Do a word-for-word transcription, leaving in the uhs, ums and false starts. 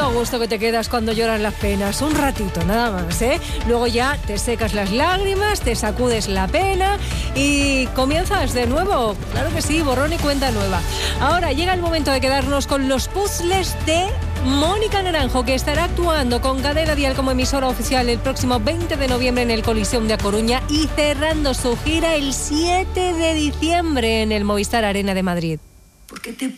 gusto que te quedas cuando lloras las penas, un ratito nada más, ¿eh? Luego ya te secas las lágrimas, te sacudes la pena y comienzas de nuevo. Claro que sí, borrón y cuenta nueva. Ahora llega el momento de quedarnos con los puzzles de Mónica Naranjo, que estará actuando con Cadena Dial como emisora oficial el próximo veinte de noviembre en el Coliseum de A Coruña y cerrando su gira el siete de diciembre en el Movistar Arena de Madrid. Porque te